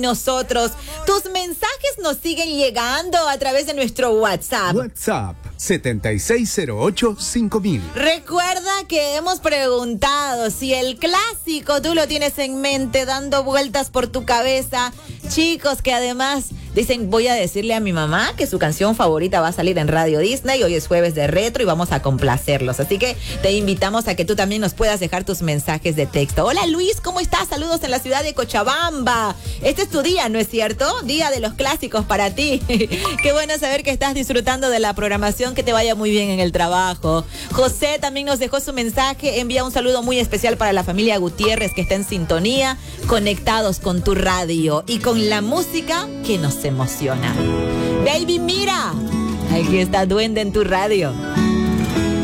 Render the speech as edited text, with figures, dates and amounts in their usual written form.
nosotros. Tus mensajes nos siguen llegando a través de nuestro WhatsApp. WhatsApp 7608-5000. Recuerda que hemos preguntado si el clásico tú lo tienes en mente, dando vueltas por tu cabeza. Chicos que además dicen, voy a decirle a mi mamá que su canción favorita va a salir en Radio Disney. Hoy es jueves de retro y vamos a complacerlos. Así que te invitamos a que tú también nos puedas dejar tus mensajes de texto. Hola Luis, ¿cómo estás? Saludos en la ciudad de Cochabamba. Este es tu día, ¿no es cierto? Día de los clásicos para ti. Qué bueno saber que estás disfrutando de la programación, que te vaya muy bien en el trabajo. José también nos dejó su mensaje. Envía un saludo muy especial para la familia Gutiérrez que está en sintonía, conectados con tu radio y con la música que nos emociona. Baby, mira, aquí está Duende en tu radio.